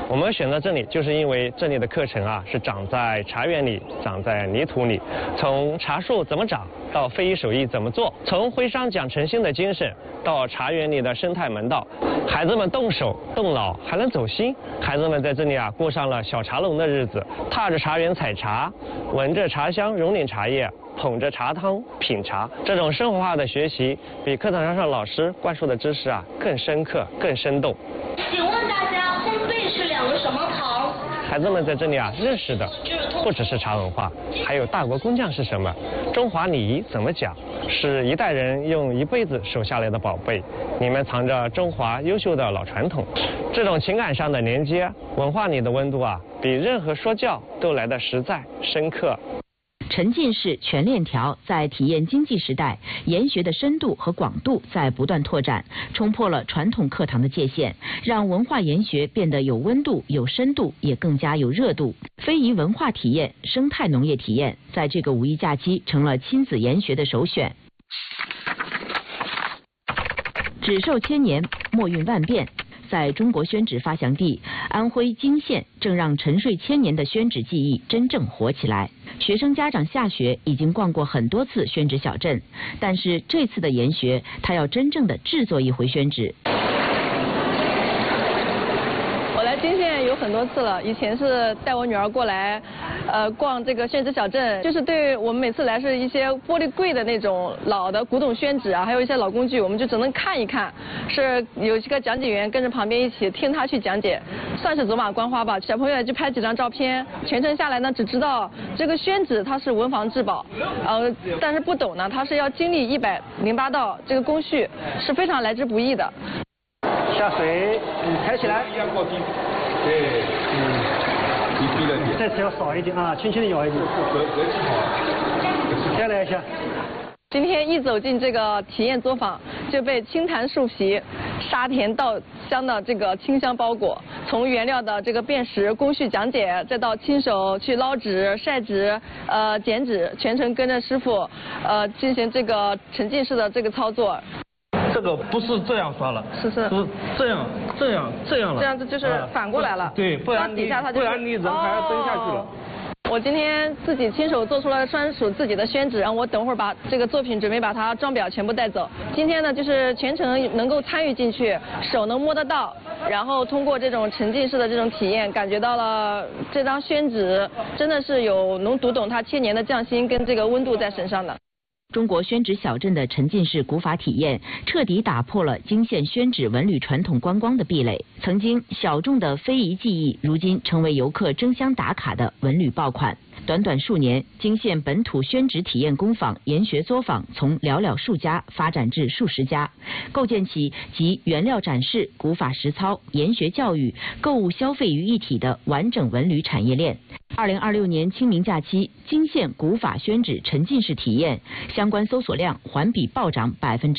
我们选择这里，就是因为这里的课程啊是长在茶园里，长在泥土里，从茶树怎么长到非遗手艺怎么做，从徽商讲诚信的精神到茶园里的生态门道，孩子们动手动脑还能走心。孩子们在这里啊过上了小茶农的日子，踏着茶园采茶，闻着茶香熔点茶叶，捧着茶汤品茶。这种生活化的学习比课堂上老师灌输的知识啊更深刻更生动。 请问大家烘焙是两个什么行？ 孩子们在这里啊认识的不只是茶文化，还有大国工匠是什么，中华礼仪怎么讲，是一代人用一辈子守下来的宝贝，里面藏着中华优秀的老传统。这种情感上的连接，文化里的温度啊，比任何说教都来得实在深刻。 沉浸式全链条在体验经济时代，研学的深度和广度在不断拓展，冲破了传统课堂的界限，让文化研学变得有温度、有深度，也更加有热度。非遗文化体验、生态农业体验，在这个五一假期成了亲子研学的首选。纸寿千年，墨韵万变。在中国宣纸发祥地安徽泾县，正让沉睡千年的宣纸技艺真正活起来。学生家长下学已经逛过很多次宣纸小镇，但是这次的研学，他要真正的制作一回宣纸。 我来泾县有很多次了，以前是带我女儿过来，逛这个宣纸小镇，就是对我们每次来是一些玻璃柜的那种老的古董宣纸啊，还有一些老工具，我们就只能看一看，是有一个讲解员跟着旁边一起听他去讲解，算是走马观花吧。小朋友就拍几张照片，全程下来呢，只知道这个宣纸它是文房至宝，但是不懂呢，它是要经历108道这个工序，是非常来之不易的。 下水，抬起来。对，低了点。再次要少一点啊，轻轻的摇一点。再来一下。 今天一走进这个体验作坊，就被青檀树皮、沙田稻香的这个清香包裹。从原料的这个辨识、工序讲解，再到亲手去捞纸、晒纸、剪纸，全程跟着师傅进行这个沉浸式的这个操作。 这个不是这样刷了， 是这样了。 这样子就是反过来了。 对，不然你人还要蹲下去了。 我今天自己亲手做出了专属自己的宣纸，然后我等会儿把这个作品准备把它装裱全部带走。今天呢，就是全程能够参与进去，手能摸得到，然后通过这种沉浸式的这种体验，感觉到了这张宣纸真的是能读懂它千年的匠心跟这个温度在身上的。 中国宣纸小镇的沉浸式古法体验，彻底打破了泾县宣纸文旅传统观光的壁垒。曾经小众的非遗技艺，如今成为游客争相打卡的文旅爆款。短短数年，泾县本土宣纸体验工坊、研学作坊从寥寥数家发展至数十家，构建起集原料展示、古法实操、研学教育、购物消费于一体的完整文旅产业链。2026年清明假期，泾县古法宣纸沉浸式体验相关搜索量环比暴涨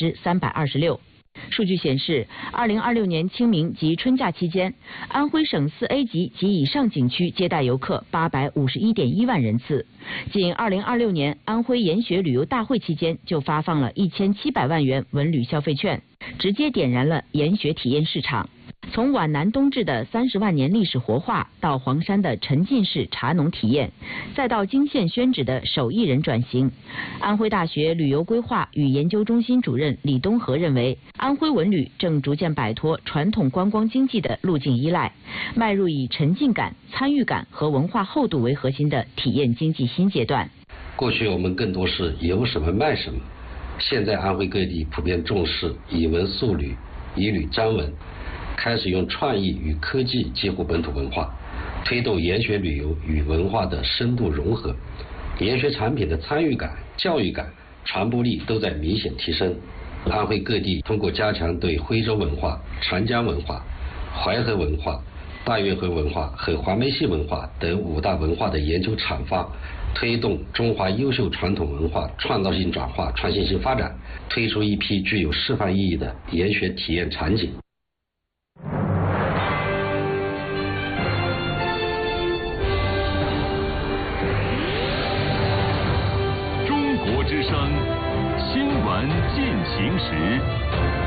326%。数据显示，2026年清明及春假期间，安徽省4A 级及以上景区接待游客851.1万人次。仅2026年安徽研学旅游大会期间，就发放了1700万元文旅消费券，直接点燃了研学体验市场。从皖南冬至的30万年历史活化，到黄山的沉浸式茶农体验，再到泾县宣纸的手艺人转型，安徽大学旅游规划与研究中心主任李东和认为，安徽文旅正逐渐摆脱传统观光经济的路径依赖，迈入以沉浸感、参与感和文化厚度为核心的体验经济新阶段。 过去我们更多是有什么卖什么，现在安徽各地普遍重视以文塑旅、以旅沾文，开始用创意与科技结合本土文化，推动研学旅游与文化的深度融合，研学产品的参与感、教育感、传播力都在明显提升。安徽各地通过加强对徽州文化、长江文化、淮河文化、大运河文化和黄梅戏文化等5大文化的研究阐发，推动中华优秀传统文化创造性转化、创新性发展，推出一批具有示范意义的研学体验场景。 中国之声，新闻进行时。